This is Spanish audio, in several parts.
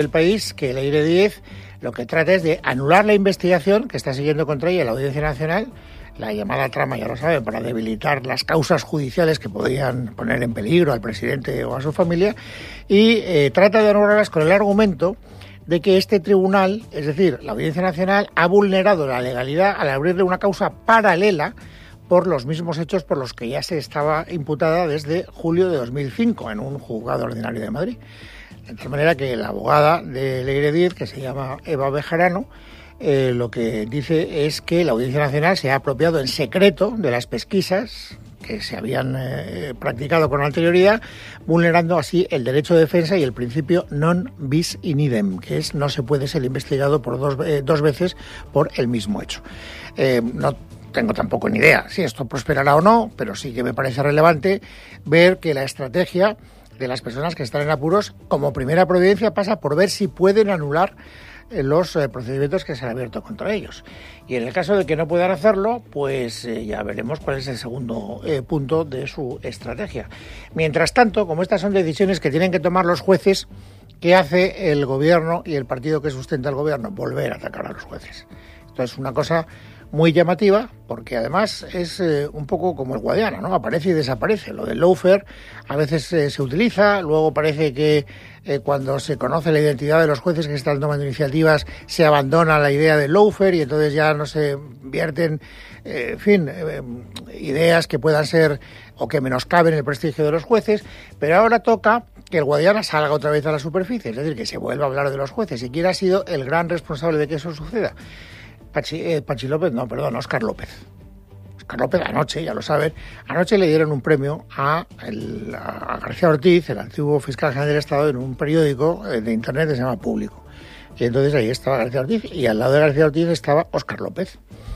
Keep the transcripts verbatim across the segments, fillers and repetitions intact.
El País, que Leire Díez lo que trata es de anular la investigación que está siguiendo contra ella la Audiencia Nacional, la llamada trama, ya lo saben, para debilitar las causas judiciales que podrían poner en peligro al presidente o a su familia, y eh, trata de anularlas con el argumento de que este tribunal, es decir, la Audiencia Nacional, ha vulnerado la legalidad al abrirle una causa paralela por los mismos hechos por los que ya se estaba imputada desde julio de dos mil cinco en un juzgado ordinario de Madrid. De tal manera que la abogada de Leire Díez, que se llama Eva Bejarano, eh, lo que dice es que la Audiencia Nacional se ha apropiado en secreto de las pesquisas que se habían eh, practicado con anterioridad, vulnerando así el derecho de defensa y el principio non bis in idem, que es no se puede ser investigado por dos, eh, dos veces por el mismo hecho. Eh, no tengo tampoco ni idea si esto prosperará o no, pero sí que me parece relevante ver que la estrategia de las personas que están en apuros, como primera providencia, pasa por ver si pueden anular los eh, procedimientos que se han abierto contra ellos. Y en el caso de que no puedan hacerlo, pues eh, ya veremos cuál es el segundo eh, punto de su estrategia. Mientras tanto, como estas son decisiones que tienen que tomar los jueces, ¿qué hace el gobierno y el partido que sustenta el gobierno? Volver a atacar a los jueces. Esto es una cosa muy llamativa, porque además es eh, un poco como el Guadiana, ¿no? Aparece y desaparece. Lo del lawfare a veces eh, se utiliza, luego parece que eh, cuando se conoce la identidad de los jueces que están tomando iniciativas se abandona la idea del lawfare y entonces ya no se vierten, eh, en fin, eh, ideas que puedan ser o que menoscaben el prestigio de los jueces, pero ahora toca que el Guadiana salga otra vez a la superficie, es decir, que se vuelva a hablar de los jueces. ¿Y quién ha sido el gran responsable de que eso suceda? Pachi, eh, Pachi López, no, perdón, Óscar López. Óscar López anoche, ya lo saben, anoche le dieron un premio a, el, a García Ortiz, el antiguo fiscal general del Estado, en un periódico de internet que se llama Público. Y entonces ahí estaba García Ortiz y al lado de García Ortiz estaba Óscar López.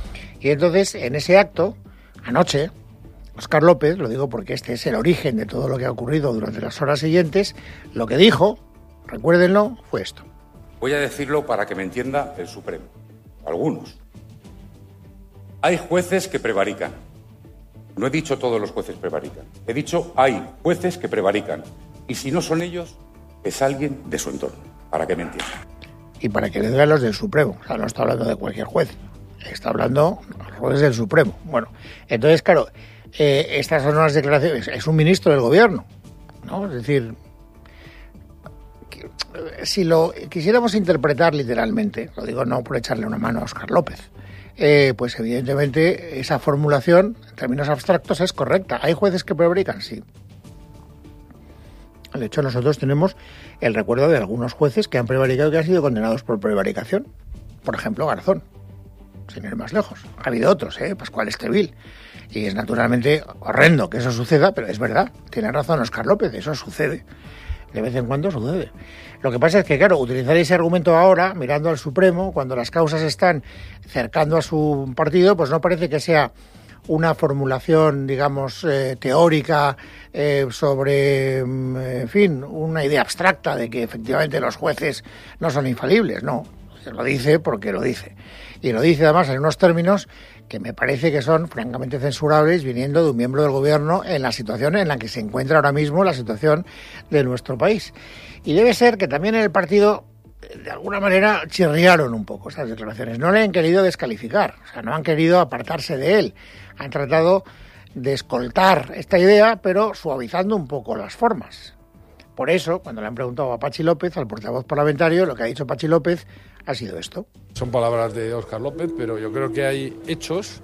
Y entonces en ese acto, anoche, Óscar López, lo digo porque este es el origen de todo lo que ha ocurrido durante las horas siguientes, lo que dijo, recuérdenlo, fue esto. Voy a decirlo para que me entienda el Supremo. Algunos. Hay jueces que prevarican. No he dicho todos los jueces prevarican. He dicho hay jueces que prevarican. Y si no son ellos, es alguien de su entorno. Para que me entienda. Y para que le digan los del Supremo. O sea, no está hablando de cualquier juez. Está hablando de los jueces del Supremo. Bueno, entonces, claro, eh, estas son unas declaraciones. Es un ministro del gobierno, ¿no? Es decir, si lo quisiéramos interpretar literalmente, lo digo no por echarle una mano a Óscar López, eh, pues evidentemente esa formulación en términos abstractos es correcta. ¿Hay jueces que prevarican? Sí. De hecho, nosotros tenemos el recuerdo de algunos jueces que han prevaricado y que han sido condenados por prevaricación. Por ejemplo, Garzón, sin ir más lejos. Ha habido otros, ¿eh? Pascual Estevil. Y es naturalmente horrendo que eso suceda, pero es verdad. Tiene razón Óscar López, eso sucede. De vez en cuando sucede. Lo que pasa es que, claro, utilizar ese argumento ahora, mirando al Supremo, cuando las causas están cercando a su partido, pues no parece que sea una formulación, digamos, eh, teórica eh, sobre, en fin, una idea abstracta de que efectivamente los jueces no son infalibles. No, se lo dice porque lo dice. Y lo dice además en unos términos que me parece que son francamente censurables viniendo de un miembro del gobierno en la situación en la que se encuentra ahora mismo la situación de nuestro país. Y debe ser que también en el partido, de alguna manera, chirriaron un poco esas declaraciones. No le han querido descalificar, o sea, no han querido apartarse de él. Han tratado de escoltar esta idea, pero suavizando un poco las formas. Por eso, cuando le han preguntado a Pachi López, al portavoz parlamentario, lo que ha dicho Pachi López ha sido esto. Son palabras de Óscar López, pero yo creo que hay hechos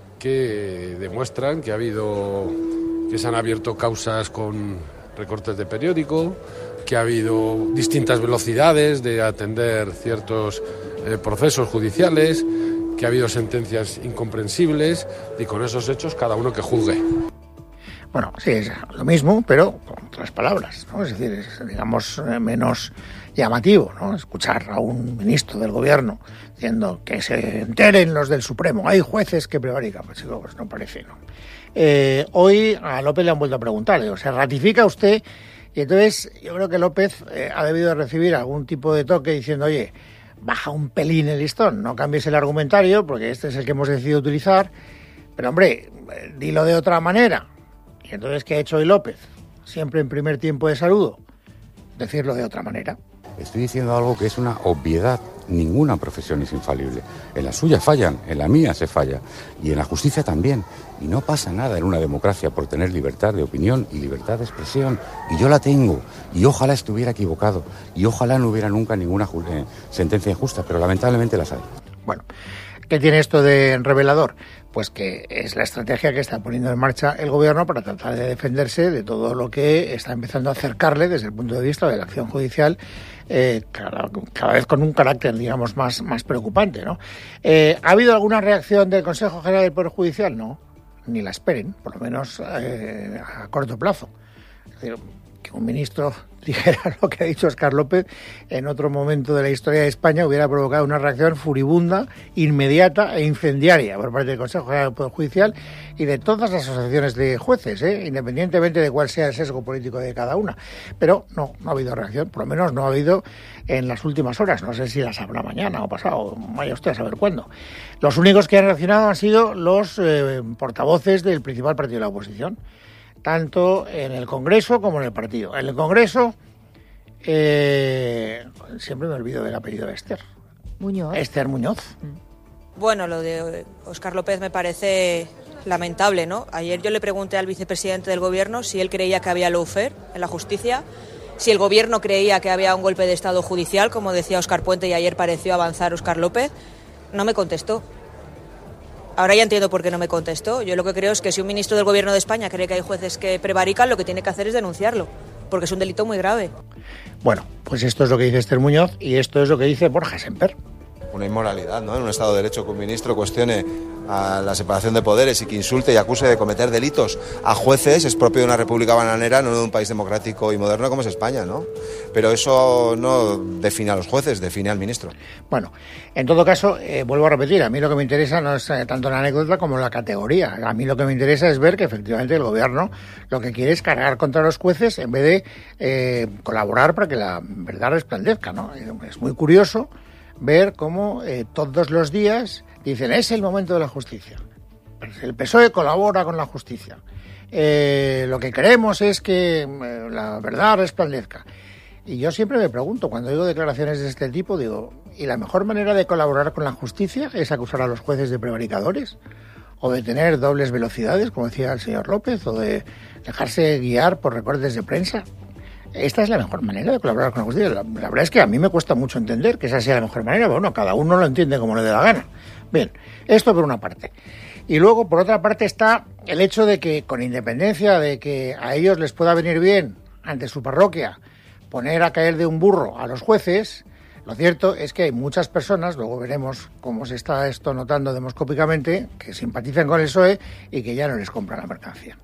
que demuestran que ha habido, que se han abierto causas con recortes de periódico, que ha habido distintas velocidades de atender ciertos eh, procesos judiciales, que ha habido sentencias incomprensibles y con esos hechos cada uno que juzgue. Bueno, sí, es lo mismo, pero con otras palabras, ¿no? Es decir, es, digamos, menos llamativo, ¿no? Escuchar a un ministro del gobierno diciendo que se enteren los del Supremo, hay jueces que prevarican, pues, pues no parece, ¿no? Eh, hoy a López le han vuelto a preguntarle, o sea, ¿ratifica usted? Y entonces yo creo que López eh, ha debido recibir algún tipo de toque diciendo, oye, baja un pelín el listón, no cambies el argumentario, porque este es el que hemos decidido utilizar, pero hombre, dilo de otra manera. Y entonces, ¿qué ha hecho hoy López? Siempre en primer tiempo de saludo, decirlo de otra manera. Estoy diciendo algo que es una obviedad. Ninguna profesión es infalible. En la suya fallan, en la mía se falla. Y en la justicia también. Y no pasa nada en una democracia por tener libertad de opinión y libertad de expresión. Y yo la tengo. Y ojalá estuviera equivocado. Y ojalá no hubiera nunca ninguna ju- eh, sentencia injusta. Pero lamentablemente las hay. Bueno, ¿qué tiene esto de revelador? Pues que es la estrategia que está poniendo en marcha el gobierno para tratar de defenderse de todo lo que está empezando a acercarle desde el punto de vista de la acción judicial, eh, cada, cada vez con un carácter, digamos, más, más preocupante, ¿no? Eh, ¿Ha habido alguna reacción del Consejo General del Poder Judicial? No, ni la esperen, por lo menos eh, a corto plazo. Es decir, que un ministro dijera lo que ha dicho Óscar López en otro momento de la historia de España hubiera provocado una reacción furibunda, inmediata e incendiaria por parte del Consejo General del Poder Judicial y de todas las asociaciones de jueces, ¿eh? independientemente de cuál sea el sesgo político de cada una. Pero no, no ha habido reacción, por lo menos no ha habido en las últimas horas. No sé si las habrá mañana o pasado, vaya usted a saber cuándo. Los únicos que han reaccionado han sido los eh, portavoces del principal partido de la oposición, tanto en el Congreso como en el partido. En el Congreso, eh, siempre me olvido del apellido de Esther. Muñoz. Esther Muñoz. Bueno, lo de Óscar López me parece lamentable, ¿no? Ayer yo le pregunté al vicepresidente del Gobierno si él creía que había lawfare en la justicia, si el Gobierno creía que había un golpe de Estado judicial, como decía Óscar Puente, y ayer pareció avanzar Óscar López. No me contestó. Ahora ya entiendo por qué no me contestó. Yo lo que creo es que si un ministro del Gobierno de España cree que hay jueces que prevarican, lo que tiene que hacer es denunciarlo, porque es un delito muy grave. Bueno, pues esto es lo que dice Esther Muñoz y esto es lo que dice Borja Semper. Una inmoralidad, ¿no? En un Estado de Derecho que un ministro cuestione a la separación de poderes y que insulte y acuse de cometer delitos a jueces es propio de una república bananera, no de un país democrático y moderno como es España, ¿no? Pero eso no define a los jueces, define al ministro. Bueno, en todo caso, eh, vuelvo a repetir, a mí lo que me interesa no es eh, tanto la anécdota como la categoría. A mí lo que me interesa es ver que efectivamente el gobierno lo que quiere es cargar contra los jueces en vez de eh, colaborar para que la verdad resplandezca, ¿no? Es muy curioso ver cómo eh, todos los días dicen es el momento de la justicia. El P S O E colabora con la justicia. Eh, lo que queremos es que eh, la verdad resplandezca. Y yo siempre me pregunto, cuando digo declaraciones de este tipo, digo, ¿y la mejor manera de colaborar con la justicia es acusar a los jueces de prevaricadores? ¿O de tener dobles velocidades, como decía el señor López? ¿O de dejarse guiar por recortes de prensa? Esta es la mejor manera de colaborar con la justicia. La, la verdad es que a mí me cuesta mucho entender que esa sea la mejor manera, pero bueno, cada uno lo entiende como le dé la gana. Bien, esto por una parte. Y luego, por otra parte, está el hecho de que, con independencia de que a ellos les pueda venir bien, ante su parroquia, poner a caer de un burro a los jueces, lo cierto es que hay muchas personas, luego veremos cómo se está esto notando demoscópicamente, que simpatizan con el P S O E y que ya no les compran la mercancía.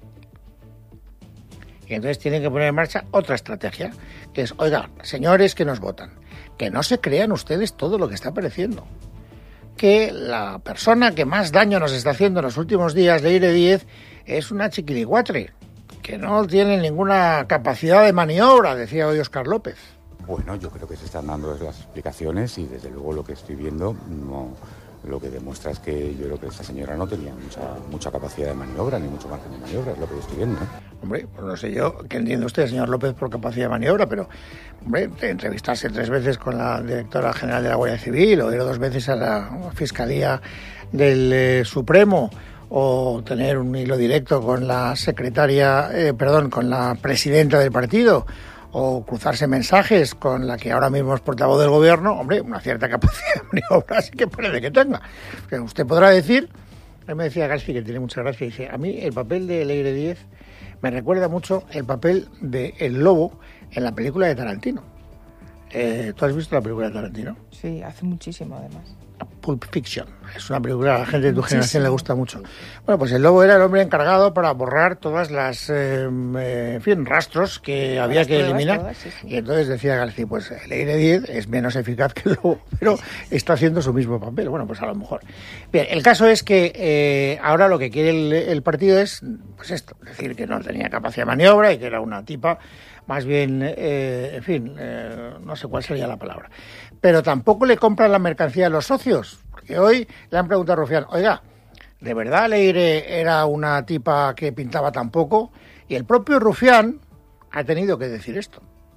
Y entonces tienen que poner en marcha otra estrategia, que es, oiga, señores que nos votan, que no se crean ustedes todo lo que está apareciendo. Que la persona que más daño nos está haciendo en los últimos días, Leire Díez, es una chiquilicuatre, que no tiene ninguna capacidad de maniobra, decía hoy Óscar López. Bueno, yo creo que se están dando las explicaciones y desde luego lo que estoy viendo no, lo que demuestra es que yo creo que esta señora no tenía mucha mucha capacidad de maniobra ni mucho margen de maniobra, es lo que yo estoy viendo, ¿no? Hombre, pues no sé yo qué entiende usted, señor López, por capacidad de maniobra, pero hombre, entrevistarse tres veces con la directora general de la Guardia Civil o ir dos veces a la Fiscalía del eh, Supremo o tener un hilo directo con la secretaria, eh, perdón, con la presidenta del partido, o cruzarse mensajes con la que ahora mismo es portavoz del gobierno, hombre, una cierta capacidad de maniobra sí que parece que tenga. Porque usted podrá decir, él me decía Gaspi, que tiene mucha gracia, dice, a mí el papel de Leire Díez me recuerda mucho el papel de El Lobo en la película de Tarantino. Eh, ¿Tú has visto la película de Tarantino? Sí, hace muchísimo además. Pulp Fiction. Es una película a la gente de tu Muchísimo. generación le gusta mucho. Bueno, pues el Lobo era el hombre encargado para borrar todas las, eh, en fin, rastros que había las que eliminar. Todas, sí, sí. Y entonces decía García, pues Leire Díez es menos eficaz que el Lobo, pero está haciendo su mismo papel. Bueno, pues a lo mejor. Bien, el caso es que eh, ahora lo que quiere el, el partido es, pues esto, decir que no tenía capacidad de maniobra y que era una tipa más bien, eh, en fin, eh, no sé cuál sería la palabra. Pero tampoco le compran la mercancía a los socios, porque hoy le han preguntado a Rufián, oiga, ¿de verdad Leire era una tipa que pintaba tan poco? Y el propio Rufián ha tenido que decir esto.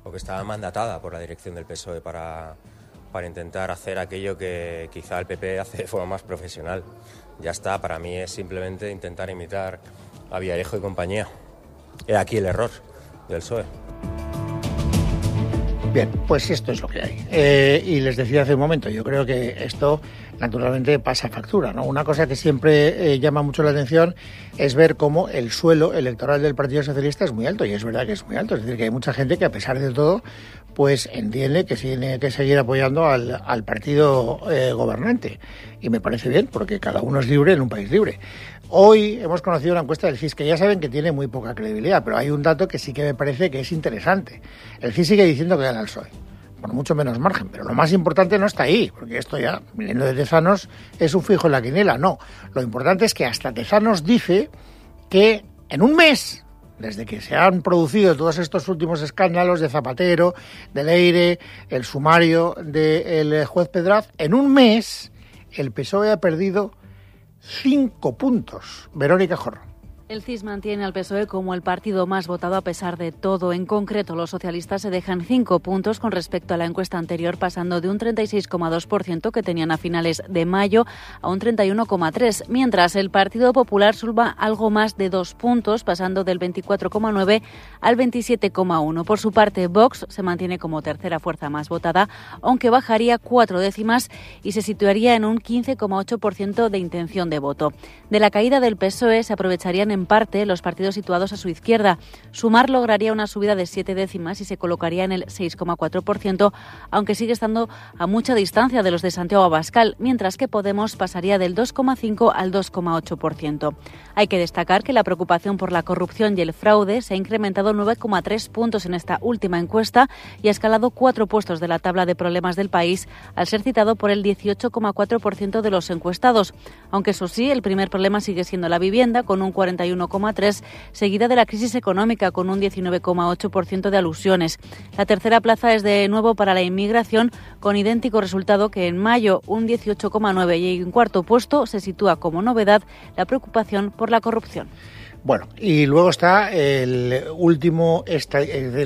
o que estaba mandatada por la dirección del P S O E para, para intentar hacer aquello que quizá el P P hace de forma más profesional. Ya está, para mí es simplemente intentar imitar a Villarejo y compañía. He aquí el error del P S O E. Bien, pues esto es lo que hay. Eh, y les decía hace un momento, yo creo que esto naturalmente pasa factura, ¿no? Una cosa que siempre eh, llama mucho la atención es ver cómo el suelo electoral del Partido Socialista es muy alto, y es verdad que es muy alto. Es decir, que hay mucha gente que a pesar de todo pues entiende que tiene que seguir apoyando al, al partido eh, gobernante. Y me parece bien, porque cada uno es libre en un país libre. Hoy hemos conocido una encuesta del C I S, que ya saben que tiene muy poca credibilidad, pero hay un dato que sí que me parece que es interesante. El C I S sigue diciendo que gana el P S O E, por mucho menos margen, pero lo más importante no está ahí, porque esto ya, viniendo de Tezanos, es un fijo en la quiniela. No, lo importante es que hasta Tezanos dice que en un mes, desde que se han producido todos estos últimos escándalos de Zapatero, de Leire, el sumario del juez Pedraz, en un mes el P S O E ha perdido cinco puntos. Verónica Jorro. El C I S mantiene al P S O E como el partido más votado a pesar de todo. En concreto, los socialistas se dejan cinco puntos con respecto a la encuesta anterior, pasando de un treinta y seis coma dos por ciento que tenían a finales de mayo a un treinta y uno coma tres por ciento, mientras el Partido Popular suba algo más de dos puntos, pasando del veinticuatro coma nueve al veintisiete coma uno. Por su parte, Vox se mantiene como tercera fuerza más votada, aunque bajaría cuatro décimas y se situaría en un quince coma ocho por ciento de intención de voto. De la caída del P S O E se aprovecharían en parte los partidos situados a su izquierda. Sumar lograría una subida de siete décimas y se colocaría en el seis coma cuatro por ciento, aunque sigue estando a mucha distancia de los de Santiago Abascal, mientras que Podemos pasaría del dos coma cinco al dos coma ocho por ciento. Hay que destacar que la preocupación por la corrupción y el fraude se ha incrementado nueve coma tres puntos en esta última encuesta y ha escalado cuatro puestos de la tabla de problemas del país, al ser citado por el dieciocho coma cuatro por ciento de los encuestados. Aunque eso sí, el primer problema sigue siendo la vivienda, con un cuarenta y uno coma tres por ciento, seguida de la crisis económica, con un diecinueve coma ocho por ciento de alusiones. La tercera plaza es de nuevo para la inmigración, con idéntico resultado que en mayo, un dieciocho coma nueve por ciento, y en cuarto puesto se sitúa como novedad la preocupación por la corrupción. Bueno, y luego está el último, esta,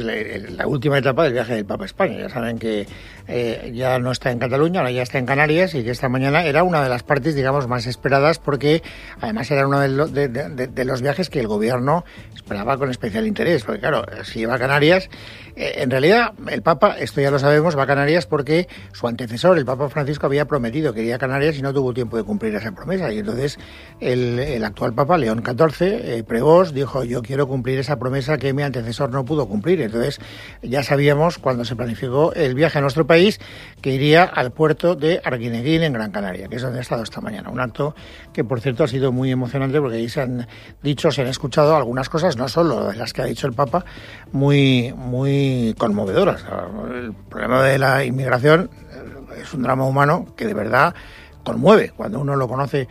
la última etapa del viaje del Papa a España. Ya saben que eh, ya no está en Cataluña, ahora ya está en Canarias, y que esta mañana era una de las partes, digamos, más esperadas, porque además era uno de, lo, de, de, de los viajes que el gobierno esperaba con especial interés. Porque claro, si iba a Canarias, eh, en realidad el Papa, esto ya lo sabemos, va a Canarias porque su antecesor, el Papa Francisco, había prometido que iría a Canarias y no tuvo tiempo de cumplir esa promesa. Y entonces el, el actual Papa, León catorce, eh, Prebós, dijo: yo quiero cumplir esa promesa que mi antecesor no pudo cumplir. Entonces ya sabíamos, cuando se planificó el viaje a nuestro país, que iría al puerto de Arguineguín, en Gran Canaria, que es donde ha estado esta mañana. Un acto que, por cierto, ha sido muy emocionante, porque ahí se han dicho, se han escuchado algunas cosas, no solo de las que ha dicho el Papa, muy, muy conmovedoras. El problema de la inmigración es un drama humano que de verdad conmueve cuando uno lo conoce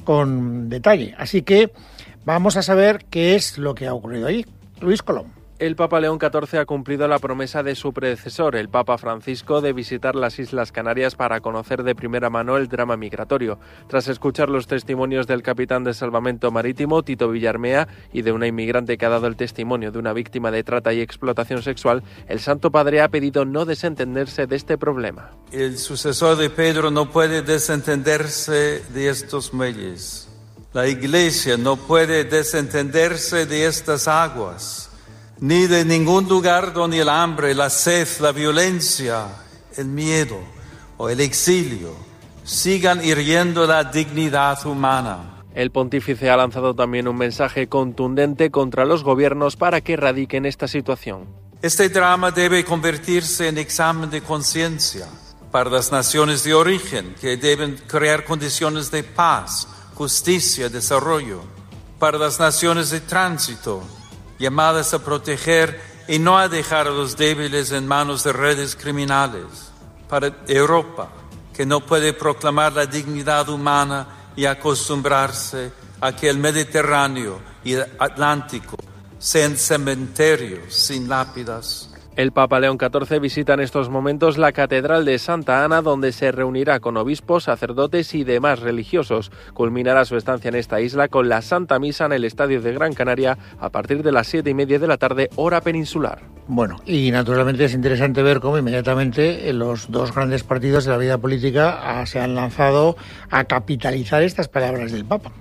con detalle. Así que vamos a saber qué es lo que ha ocurrido allí. Luis Colom. El Papa León catorce ha cumplido la promesa de su predecesor, el Papa Francisco, de visitar las Islas Canarias para conocer de primera mano el drama migratorio. Tras escuchar los testimonios del capitán de salvamento marítimo, Tito Villarmea, y de una inmigrante que ha dado el testimonio de una víctima de trata y explotación sexual, el Santo Padre ha pedido no desentenderse de este problema. El sucesor de Pedro no puede desentenderse de estos muelles. La Iglesia no puede desentenderse de estas aguas, ni de ningún lugar donde el hambre, la sed, la violencia, el miedo o el exilio sigan hiriendo la dignidad humana. El pontífice ha lanzado también un mensaje contundente contra los gobiernos para que erradiquen esta situación. Este drama debe convertirse en examen de conciencia para las naciones de origen, que deben crear condiciones de paz, justicia, desarrollo. Para las naciones de tránsito, llamadas a proteger y no a dejar a los débiles en manos de redes criminales. Para Europa, que no puede proclamar la dignidad humana y acostumbrarse a que el Mediterráneo y el Atlántico sean cementerios sin lápidas. El Papa León catorce visita en estos momentos la Catedral de Santa Ana, donde se reunirá con obispos, sacerdotes y demás religiosos. Culminará su estancia en esta isla con la Santa Misa en el Estadio de Gran Canaria a partir de las siete y media de la tarde, hora peninsular. Bueno, y naturalmente es interesante ver cómo inmediatamente los dos grandes partidos de la vida política se han lanzado a capitalizar estas palabras del Papa.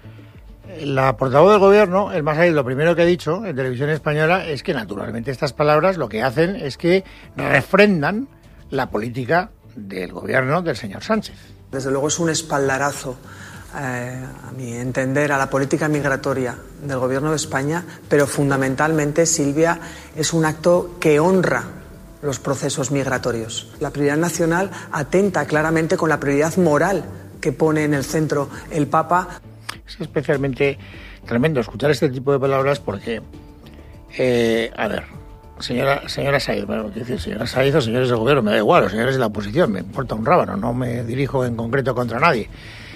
La portavoz del gobierno, el Massaid, lo primero que ha dicho en televisión española es que naturalmente estas palabras lo que hacen es que refrendan la política del gobierno del señor Sánchez. Desde luego es un espaldarazo, eh, a mi entender, a la política migratoria del gobierno de España, pero fundamentalmente, Silvia, es un acto que honra los procesos migratorios. La prioridad nacional atenta claramente con la prioridad moral que pone en el centro el Papa. Es especialmente tremendo escuchar este tipo de palabras porque, eh, a ver, señora señora Said, bueno, decir, señora Said o señores del gobierno, me da igual, o señores de la oposición, me importa un rábano, no me dirijo en concreto contra nadie.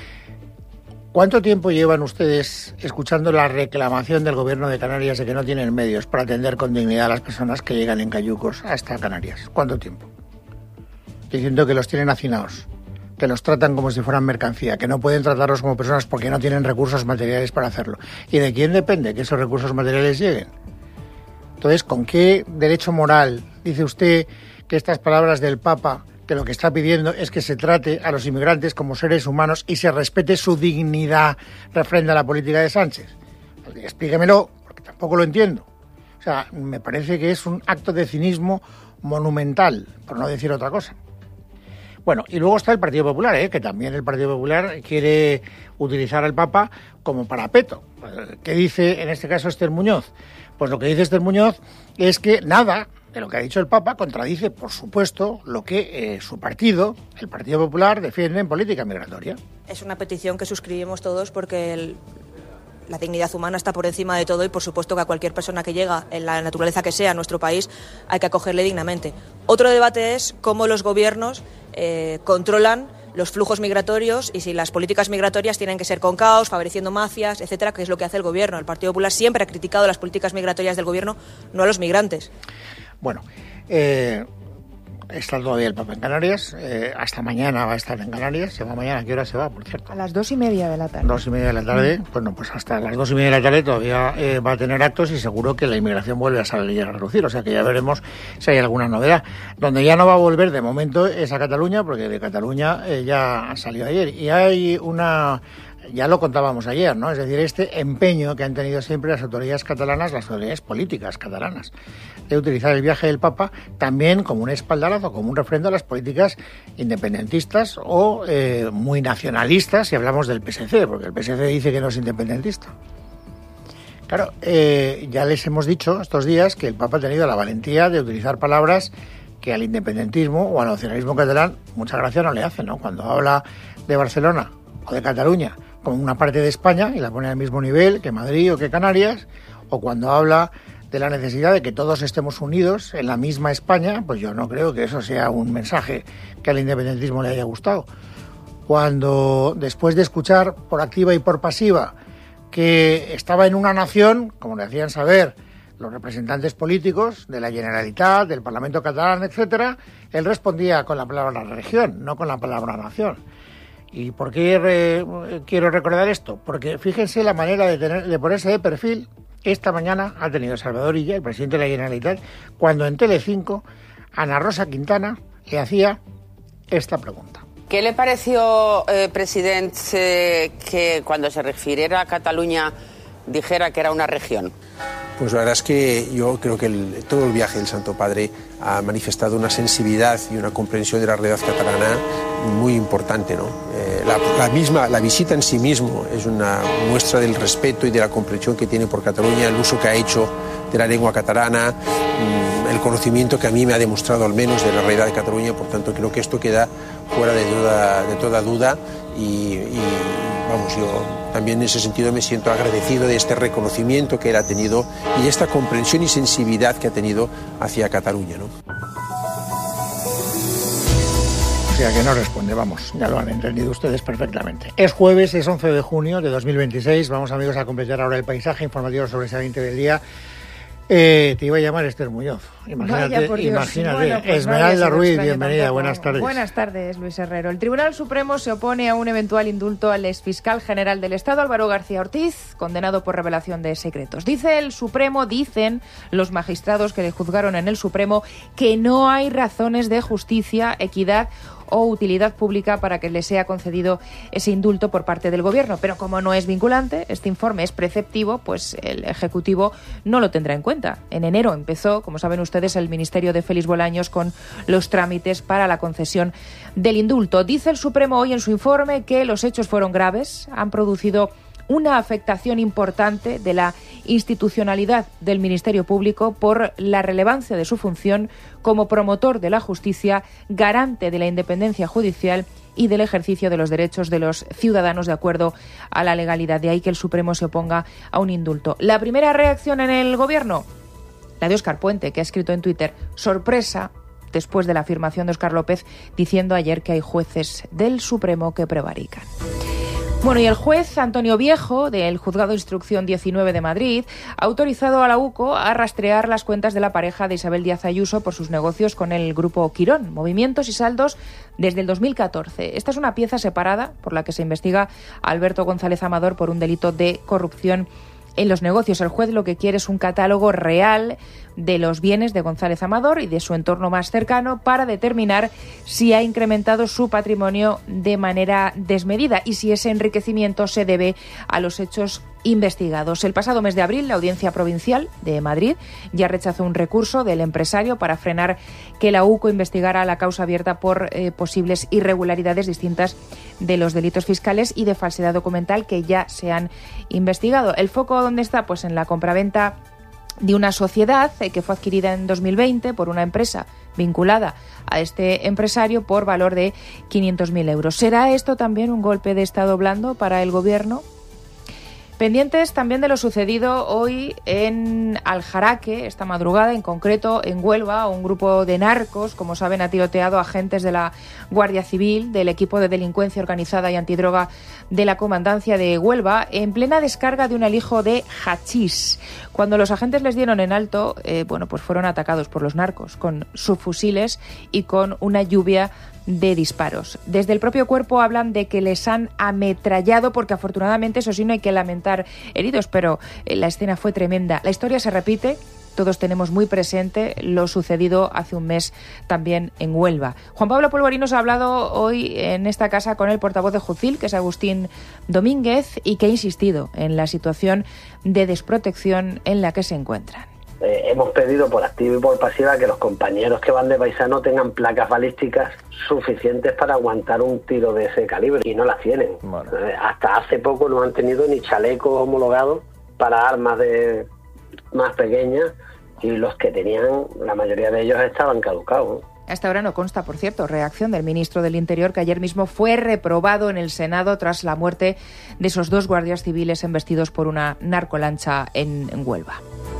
¿Cuánto tiempo llevan ustedes escuchando la reclamación del gobierno de Canarias de que no tienen medios para atender con dignidad a las personas que llegan en cayucos hasta Canarias? ¿Cuánto tiempo? Diciendo que los tienen hacinados, que los tratan como si fueran mercancía, que no pueden tratarlos como personas porque no tienen recursos materiales para hacerlo. ¿Y de quién depende que esos recursos materiales lleguen? Entonces, ¿con qué derecho moral dice usted que estas palabras del Papa, que lo que está pidiendo es que se trate a los inmigrantes como seres humanos y se respete su dignidad, refrenda la política de Sánchez? Pues explíquemelo, porque tampoco lo entiendo. O sea, me parece que es un acto de cinismo monumental, por no decir otra cosa. Bueno, y luego está el Partido Popular, ¿eh? Que también el Partido Popular quiere utilizar al Papa como parapeto. ¿Qué dice en este caso Esther Muñoz? Pues lo que dice Esther Muñoz es que nada de lo que ha dicho el Papa contradice, por supuesto, lo que eh, su partido, el Partido Popular, defiende en política migratoria. Es una petición que suscribimos todos porque el... la dignidad humana está por encima de todo y por supuesto que a cualquier persona que llega, en la naturaleza que sea, a nuestro país, hay que acogerle dignamente. Otro debate es cómo los gobiernos eh, controlan los flujos migratorios y si las políticas migratorias tienen que ser con caos, favoreciendo mafias, etcétera, que es lo que hace el gobierno. El Partido Popular siempre ha criticado las políticas migratorias del gobierno, no a los migrantes. Bueno, eh... está todavía el Papa en Canarias, eh, hasta mañana va a estar en Canarias. ¿Se va mañana? ¿A qué hora se va, por cierto? A las dos y media de la tarde. Dos y media de la tarde, bueno, pues hasta las dos y media de la tarde todavía eh, va a tener actos y seguro que la inmigración vuelve a salir a relucir, o sea que ya veremos si hay alguna novedad. Donde ya no va a volver de momento es a Cataluña, porque de Cataluña eh, ya salió ayer y hay una... Ya lo contábamos ayer, ¿no? Es decir, este empeño que han tenido siempre las autoridades catalanas, las autoridades políticas catalanas, de utilizar el viaje del Papa también como un espaldarazo, como un refrendo a las políticas independentistas o eh, muy nacionalistas, si hablamos del P S C, porque el P S C dice que no es independentista. Claro, eh, ya les hemos dicho estos días que el Papa ha tenido la valentía de utilizar palabras que al independentismo o al nacionalismo catalán mucha gracia no le hacen, ¿no? Cuando habla de Barcelona o de Cataluña como una parte de España y la pone al mismo nivel que Madrid o que Canarias, o cuando habla de la necesidad de que todos estemos unidos en la misma España, pues yo no creo que eso sea un mensaje que al independentismo le haya gustado. Cuando después de escuchar por activa y por pasiva que estaba en una nación, como le hacían saber los representantes políticos de la Generalitat, del Parlamento catalán, etcétera, él respondía con la palabra región, no con la palabra nación. ¿Y por qué re, quiero recordar esto? Porque fíjense la manera de, tener, de ponerse de perfil. Esta mañana ha tenido Salvador Illa, el presidente de la Generalitat, cuando en Telecinco Ana Rosa Quintana le hacía esta pregunta. ¿Qué le pareció, eh, presidente, eh, que cuando se refiriera a Cataluña dijera que era una región? Pues la verdad es que yo creo que el, todo el viaje del Santo Padre ha manifestado una sensibilidad y una comprensión de la realidad catalana muy importante, ¿no? Eh, la, la misma, la visita en sí mismo es una muestra del respeto y de la comprensión que tiene por Cataluña, el uso que ha hecho de la lengua catalana, mmm, el conocimiento que a mí me ha demostrado al menos de la realidad de Cataluña. Por tanto, creo que esto queda fuera de, duda, de toda duda y, y vamos, yo también en ese sentido me siento agradecido de este reconocimiento que él ha tenido y esta comprensión y sensibilidad que ha tenido hacia Cataluña, ¿no? O sea que no responde, vamos, ya lo han entendido ustedes perfectamente. Es jueves, es once de junio de dos mil veintiséis, vamos amigos a completar ahora el paisaje informativo sobre ese veinte del día. Eh, te iba a llamar Esther Muñoz. Imagínate, Vaya, por Dios. imagínate. Bueno, pues Esmeralda no Ruiz, extraño bienvenida, tampoco. buenas tardes. Buenas tardes, Luis Herrero. El Tribunal Supremo se opone a un eventual indulto al exfiscal general del Estado, Álvaro García Ortiz, condenado por revelación de secretos. Dice el Supremo, dicen los magistrados que le juzgaron en el Supremo, que no hay razones de justicia, equidad o utilidad pública para que le sea concedido ese indulto por parte del Gobierno. Pero como no es vinculante, este informe es preceptivo, pues el Ejecutivo no lo tendrá en cuenta. En enero empezó, como saben ustedes, el Ministerio de Félix Bolaños con los trámites para la concesión del indulto. Dice el Supremo hoy en su informe que los hechos fueron graves, han producido una afectación importante de la institucionalidad del Ministerio Público por la relevancia de su función como promotor de la justicia, garante de la independencia judicial y del ejercicio de los derechos de los ciudadanos de acuerdo a la legalidad. De ahí que el Supremo se oponga a un indulto. La primera reacción en el Gobierno, la de Óscar Puente, que ha escrito en Twitter, sorpresa, después de la afirmación de Óscar López, diciendo ayer que hay jueces del Supremo que prevarican. Bueno, y el juez Antonio Viejo, del Juzgado de Instrucción diecinueve de Madrid, ha autorizado a la U C O a rastrear las cuentas de la pareja de Isabel Díaz Ayuso por sus negocios con el Grupo Quirón, movimientos y saldos desde el dos mil catorce. Esta es una pieza separada por la que se investiga a Alberto González Amador por un delito de corrupción en los negocios. El juez lo que quiere es un catálogo real de los bienes de González Amador y de su entorno más cercano para determinar si ha incrementado su patrimonio de manera desmedida y si ese enriquecimiento se debe a los hechos investigados. El pasado mes de abril, la Audiencia Provincial de Madrid ya rechazó un recurso del empresario para frenar que la U C O investigara la causa abierta por eh, posibles irregularidades distintas de los delitos fiscales y de falsedad documental que ya se han investigado. ¿El foco dónde está? Pues en la compraventa de una sociedad eh, que fue adquirida en dos mil veinte por una empresa vinculada a este empresario por valor de quinientos mil euros. ¿Será esto también un golpe de Estado blando para el Gobierno? Pendientes también de lo sucedido hoy en Aljaraque, esta madrugada, en concreto en Huelva. Un grupo de narcos, como saben, ha tiroteado a agentes de la Guardia Civil, del equipo de delincuencia organizada y antidroga de la Comandancia de Huelva, en plena descarga de un alijo de hachís. Cuando los agentes les dieron en alto, eh, bueno, pues fueron atacados por los narcos con subfusiles y con una lluvia de disparos. Desde el propio cuerpo hablan de que les han ametrallado, porque afortunadamente, eso sí, no hay que lamentar heridos, pero la escena fue tremenda. La historia se repite. Todos tenemos muy presente lo sucedido hace un mes también en Huelva. Juan Pablo Polvorinos ha hablado hoy en esta casa con el portavoz de Jucil, que es Agustín Domínguez, y que ha insistido en la situación de desprotección en la que se encuentran. Eh, hemos pedido por activa y por pasiva que los compañeros que van de paisano tengan placas balísticas suficientes para aguantar un tiro de ese calibre, y no las tienen. Bueno. Eh, hasta hace poco no han tenido ni chalecos homologados para armas de más pequeñas, y los que tenían, la mayoría de ellos estaban caducados. Hasta ahora no consta, por cierto, reacción del ministro del Interior, que ayer mismo fue reprobado en el Senado tras la muerte de esos dos guardias civiles embestidos por una narcolancha en, en Huelva.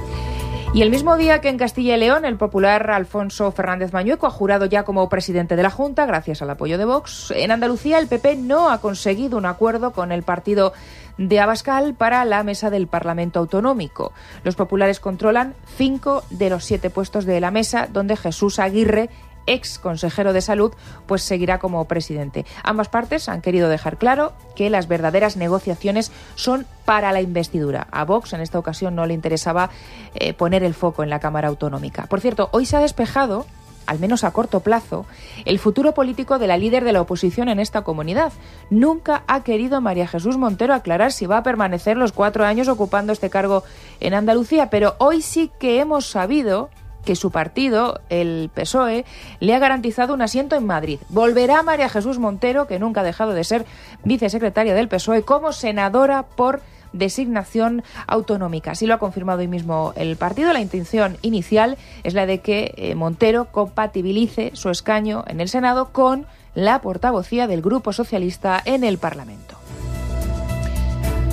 Y el mismo día que en Castilla y León, el popular Alfonso Fernández Mañueco ha jurado ya como presidente de la Junta, gracias al apoyo de Vox, en Andalucía el P P no ha conseguido un acuerdo con el partido de Abascal para la mesa del Parlamento Autonómico. Los populares controlan cinco de los siete puestos de la mesa, donde Jesús Aguirre, ex consejero de Salud, pues seguirá como presidente. Ambas partes han querido dejar claro que las verdaderas negociaciones son para la investidura. A Vox en esta ocasión no le interesaba eh, poner el foco en la Cámara Autonómica. Por cierto, hoy se ha despejado, al menos a corto plazo, el futuro político de la líder de la oposición en esta comunidad. Nunca ha querido María Jesús Montero aclarar si va a permanecer los cuatro años ocupando este cargo en Andalucía, pero hoy sí que hemos sabido que su partido, el P S O E, le ha garantizado un asiento en Madrid. Volverá María Jesús Montero, que nunca ha dejado de ser vicesecretaria del P S O E, como senadora por designación autonómica. Así lo ha confirmado hoy mismo el partido. La intención inicial es la de que eh, Montero compatibilice su escaño en el Senado con la portavocía del Grupo Socialista en el Parlamento.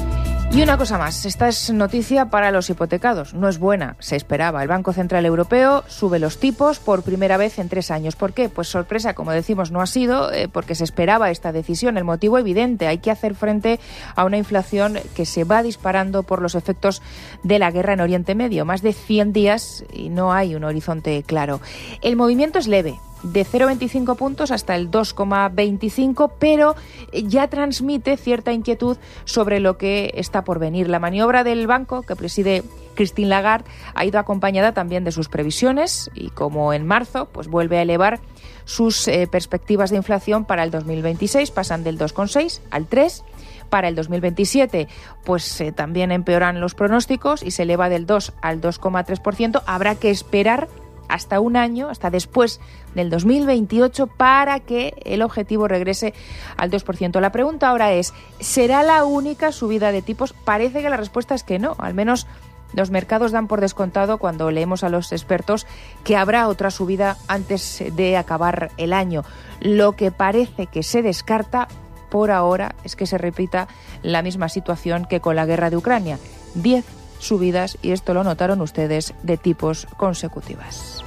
Y una cosa más, esta es noticia para los hipotecados, no es buena, se esperaba. El Banco Central Europeo sube los tipos por primera vez en tres años. ¿Por qué? Pues sorpresa, como decimos, no ha sido eh, porque se esperaba esta decisión. El motivo evidente, hay que hacer frente a una inflación que se va disparando por los efectos de la guerra en Oriente Medio. Más de cien días y no hay un horizonte claro. El movimiento es leve, de cero coma veinticinco puntos hasta el dos coma veinticinco, pero ya transmite cierta inquietud sobre lo que está por venir. La maniobra del banco que preside Christine Lagarde ha ido acompañada también de sus previsiones y, como en marzo, pues vuelve a elevar sus eh, perspectivas de inflación para el dos mil veintiséis, pasan del dos coma seis al tres. Para el dos mil veintisiete, pues eh, también empeoran los pronósticos y se eleva del dos al dos coma tres por ciento. Habrá que esperar hasta un año, hasta después del dos mil veintiocho, para que el objetivo regrese al dos por ciento. La pregunta ahora es, ¿será la única subida de tipos? Parece que la respuesta es que no, al menos los mercados dan por descontado, cuando leemos a los expertos, que habrá otra subida antes de acabar el año. Lo que parece que se descarta por ahora es que se repita la misma situación que con la guerra de Ucrania. Diez subidas, y esto lo notaron ustedes, de tipos consecutivas.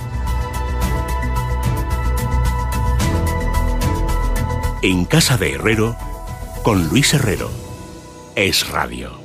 En Casa de Herrero, con Luis Herrero. Es Radio.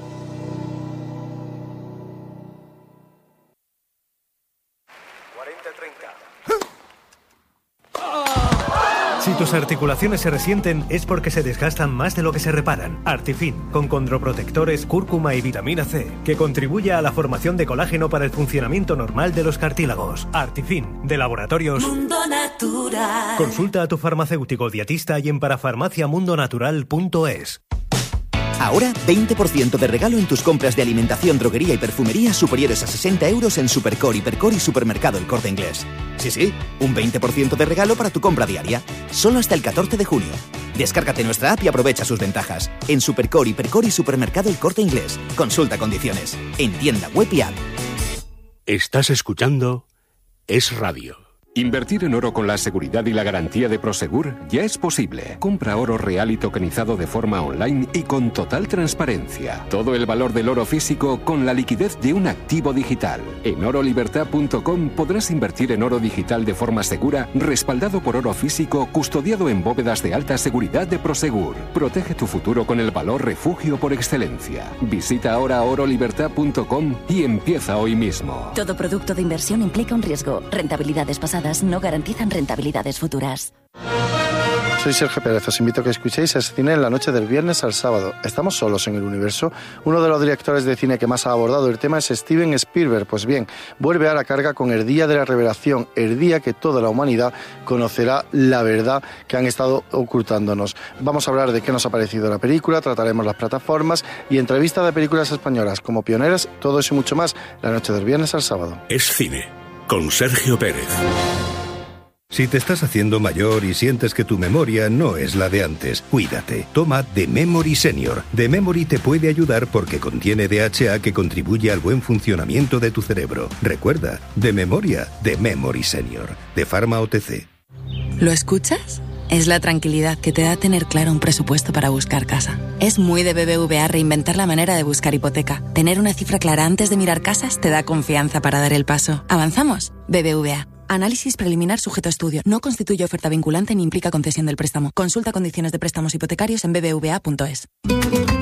Si tus articulaciones se resienten es porque se desgastan más de lo que se reparan. Artifin, con condroprotectores, cúrcuma y vitamina C, que contribuye a la formación de colágeno para el funcionamiento normal de los cartílagos. Artifin, de Laboratorios Mundo Natural. Consulta a tu farmacéutico dietista y en parafarmacia mundo natural punto es. Ahora, veinte por ciento de regalo en tus compras de alimentación, droguería y perfumería superiores a sesenta euros en Supercore, Hipercore y Supermercado El Corte Inglés. Sí, sí, un veinte por ciento de regalo para tu compra diaria. Solo hasta el catorce de junio. Descárgate nuestra app y aprovecha sus ventajas. En Supercore, Hipercore y Supermercado El Corte Inglés. Consulta condiciones. En tienda web y app. Estás escuchando Es Radio. Invertir en oro con la seguridad y la garantía de Prosegur ya es posible. Compra oro real y tokenizado de forma online y con total transparencia. Todo el valor del oro físico con la liquidez de un activo digital. En oro libertad punto com podrás invertir en oro digital de forma segura, respaldado por oro físico, custodiado en bóvedas de alta seguridad de Prosegur. Protege tu futuro con el valor refugio por excelencia. Visita ahora oro libertad punto com y empieza hoy mismo. Todo producto de inversión implica un riesgo. Rentabilidades pasadas no garantizan rentabilidades futuras. Soy Sergio Pérez, os invito a que escuchéis Es Cine en la noche del viernes al sábado. ¿Estamos solos en el universo? Uno de los directores de cine que más ha abordado el tema es Steven Spielberg. Pues bien, vuelve a la carga con el Día de la Revelación, el día que toda la humanidad conocerá la verdad que han estado ocultándonos. Vamos a hablar de qué nos ha parecido la película, trataremos las plataformas y entrevistas de películas españolas como pioneras, todo eso y mucho más, la noche del viernes al sábado. Es Cine, con Sergio Pérez. Si te estás haciendo mayor y sientes que tu memoria no es la de antes, cuídate. Toma The Memory Senior. The Memory te puede ayudar porque contiene D H A que contribuye al buen funcionamiento de tu cerebro. Recuerda, de memoria, The Memory Senior. De Pharma O T C. ¿Lo escuchas? Es la tranquilidad que te da tener claro un presupuesto para buscar casa. Es muy de B B V A reinventar la manera de buscar hipoteca. Tener una cifra clara antes de mirar casas te da confianza para dar el paso. ¿Avanzamos? B B V A. Análisis preliminar sujeto a estudio. No constituye oferta vinculante ni implica concesión del préstamo. Consulta condiciones de préstamos hipotecarios en b b v a punto es.